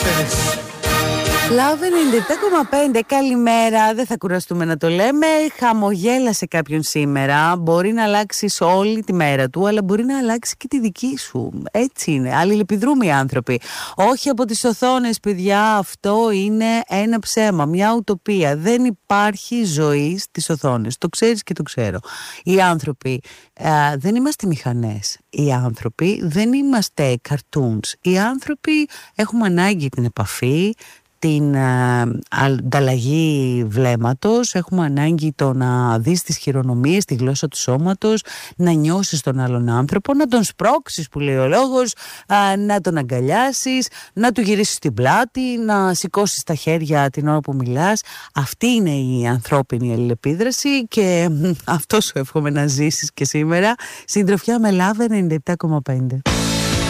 δεύτερες. Λάβε 97,5. Καλημέρα, δεν θα κουραστούμε να το λέμε. Χαμογέλασε κάποιον σήμερα. Μπορεί να αλλάξεις όλη τη μέρα του, αλλά μπορεί να αλλάξει και τη δική σου. Έτσι είναι. Αλληλεπιδρούμε οι άνθρωποι. Όχι από τις οθόνες, παιδιά. Αυτό είναι ένα ψέμα, μια ουτοπία. Δεν υπάρχει ζωή στις οθόνες. Το ξέρεις και το ξέρω. Οι άνθρωποι δεν είμαστε μηχανές. Οι άνθρωποι δεν είμαστε cartoons. Οι άνθρωποι έχουμε ανάγκη την επαφή, την ανταλλαγή βλέμματος, έχουμε ανάγκη το να δεις τις χειρονομίες, τη γλώσσα του σώματος, να νιώσεις τον άλλον άνθρωπο, να τον σπρώξεις που λέει ο λόγος, να τον αγκαλιάσεις, να του γυρίσεις την πλάτη, να σηκώσεις τα χέρια την ώρα που μιλάς. Αυτή είναι η ανθρώπινη αλληλεπίδραση και αυτό σου εύχομαι να ζήσεις και σήμερα. Συντροφιά με Λάβε 97,5.